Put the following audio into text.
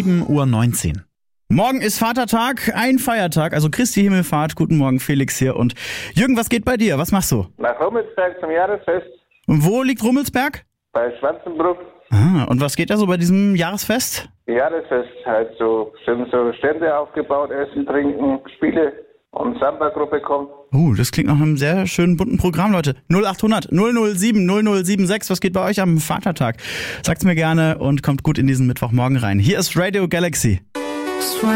7:19 Uhr. Morgen ist Vatertag, ein Feiertag, also Christi Himmelfahrt. Guten Morgen, Felix hier. Und Jürgen, was geht bei dir? Was machst du? Nach Rummelsberg zum Jahresfest. Und wo liegt Rummelsberg? Bei Schwanzenbruch. Und was geht da so bei diesem Jahresfest? Jahresfest halt so. Sind so Stände aufgebaut, Essen, Trinken, Spiele und Samba-Gruppe kommt. Das klingt nach einem sehr schönen bunten Programm, Leute. 0800 007 0076, was geht bei euch am Vatertag? Sagt's mir gerne und kommt gut in diesen Mittwochmorgen rein. Hier ist Radio Galaxy.